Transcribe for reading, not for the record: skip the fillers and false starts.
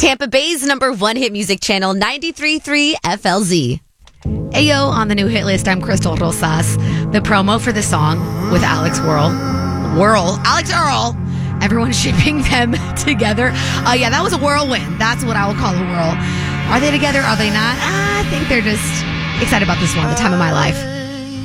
Tampa Bay's number one hit music channel, 93.3 FLZ. Ayo, on the new hit list, I'm Crystal Rosas. The promo for the song with Alex Earl, everyone shipping them together. Yeah, that was a whirlwind. That's what I would call a whirl. Are they together? Are they not? I think they're just excited about this one, the time of my life.